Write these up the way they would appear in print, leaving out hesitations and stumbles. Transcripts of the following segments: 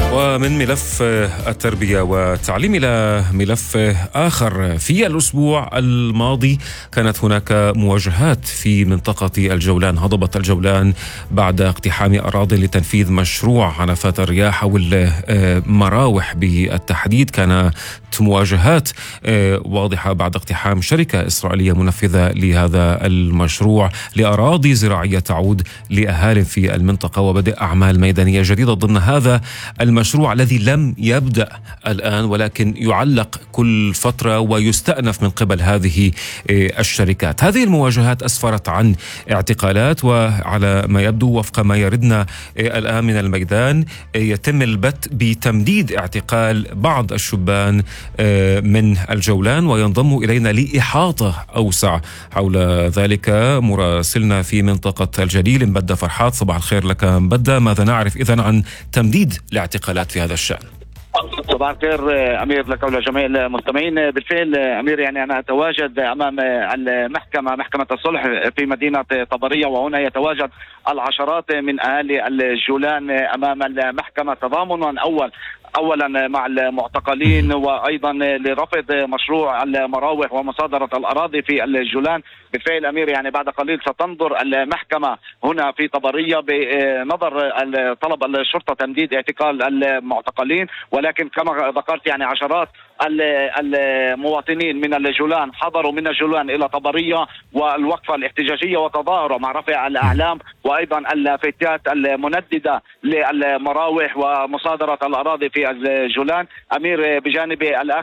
ومن ملف التربية والتعليم إلى ملف آخر. في الأسبوع الماضي كانت هناك مواجهات في منطقة الجولان، هضبة الجولان، بعد اقتحام أراضٍ لتنفيذ مشروع عنفات الرياح أو المراوح بالتحديد. كانت مواجهات واضحة بعد اقتحام شركة إسرائيلية منفذة لهذا المشروع لأراضي زراعية تعود لأهالي في المنطقة، وبدء أعمال ميدانية جديدة ضمن هذا المشروع الذي لم يبدأ الآن ولكن يعلق كل فترة ويستأنف من قبل هذه الشركات. هذه المواجهات أسفرت عن اعتقالات، وعلى ما يبدو وفق ما يردنا الآن من الميدان يتم البت بتمديد اعتقال بعض الشبان من الجولان وينضم إلينا لإحاطة أوسع حول ذلك مراسلنا في منطقة الجليل مبدة فرحات. صباح الخير لك مبدة، ماذا نعرف إذن عن تمديد الاعتقالات في هذا الشأن؟ صباح الخير أمير لك ولجميع المستمعين. بالفعل أمير، يعني أنا أتواجد أمام المحكمة، محكمة الصلح في مدينة طبرية، وهنا يتواجد العشرات من أهالي الجولان أمام المحكمة تضامنا أولا مع المعتقلين، وأيضا لرفض مشروع المراوح ومصادرة الأراضي في الجولان. بالفعل أمير، يعني بعد قليل ستنظر المحكمة هنا في طبرية بنظر طلب الشرطة تمديد اعتقال المعتقلين، ولكن كما ذكرت يعني عشرات المواطنين من الجولان حضروا من الجولان إلى طبرية والوقفة الاحتجاجية وتظاهروا مع رفع الأعلام وأيضا اللافتات المنددة للمراوح ومصادرة الأراضي في الجولان. أمير، بجانب الأخ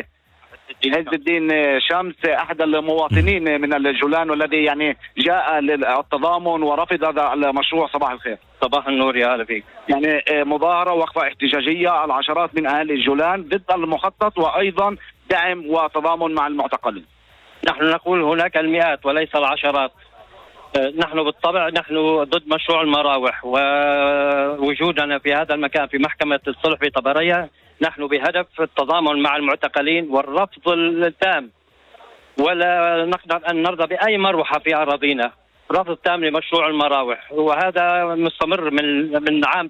عز الدين شمس أحد المواطنين من الجولان والذي يعني جاء للتضامن ورفض هذا المشروع. صباح الخير. صباح النور، يا هلا فيك. يعني مظاهرة وقفة احتجاجية، العشرات من أهل الجولان ضد المخطط وأيضا دعم وتضامن مع المعتقلين. نحن نقول هناك المئات وليس العشرات. نحن بالطبع ضد مشروع المراوح، ووجودنا في هذا المكان في محكمة الصلح في طبرية نحن بهدف التضامن مع المعتقلين والرفض التام، ولا نقدر أن نرضى بأي مروحة في أراضينا، رفض تام لمشروع المراوح. وهذا مستمر من عام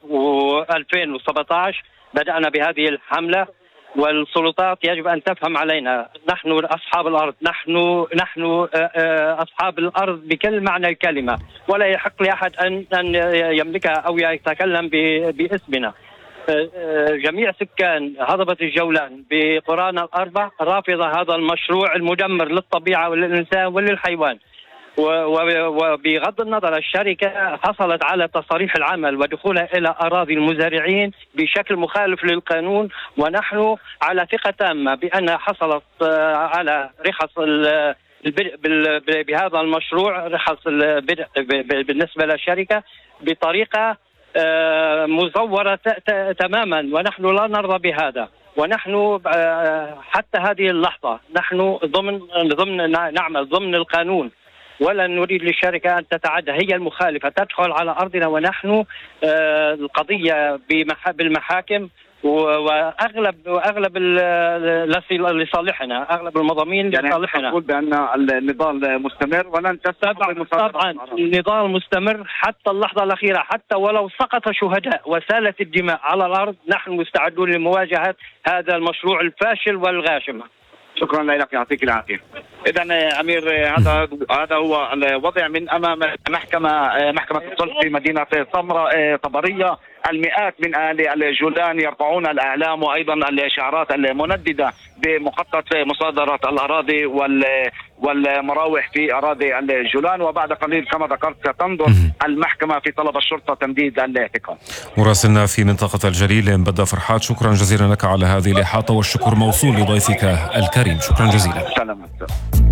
2017 بدأنا بهذه الحملة، والسلطات يجب أن تفهم علينا. نحن أصحاب الأرض، نحن أصحاب الأرض بكل معنى الكلمة، ولا يحق لأحد أن يملكها أو يتكلم باسمنا. جميع سكان هضبة الجولان بقرانا الأربع رافضة هذا المشروع المدمر للطبيعة وللإنسان وللحيوان. وبغض النظر الشركة حصلت على تصاريح العمل ودخولها إلى أراضي المزارعين بشكل مخالف للقانون، ونحن على ثقة تامة بأنها حصلت على رخص البدء بهذا المشروع، رخص البدء بالنسبة للشركة بطريقة مزورة تماما، ونحن لا نرضى بهذا. ونحن حتى هذه اللحظة نحن نعمل ضمن القانون، ولا نريد للشركة أن تتعدى، هي المخالفة تدخل على أرضنا، ونحن القضية بالمحاكم، وأغلب لصالحنا، أغلب المضامين يعني لصالحنا. تقول بأن النضال مستمر ولن تستمر. طبعا النضال مستمر حتى اللحظة الأخيرة، حتى ولو سقط شهداء وسالت الدماء على الأرض نحن مستعدون لمواجهة هذا المشروع الفاشل والغاشم. شكرا لك، يعطيك العافية. إذن أمير، هذا هو الوضع من أمام محكمة الصلح في مدينة طبرية. المئات من أهل الجولان يرفعون الأعلام وأيضا الشعارات المنددة بمخطط مصادرة الأراضي والمراوح في أراضي الجولان، وبعد قليل كما ذكرت ستنظر المحكمة في طلب الشرطة تمديد الاعتقال. مراسلنا في منطقة الجليل مبدة فرحات، شكرا جزيلا لك على هذه الإحاطة، والشكر موصول لضيفك الكريم. شكرا جزيلا. سلام.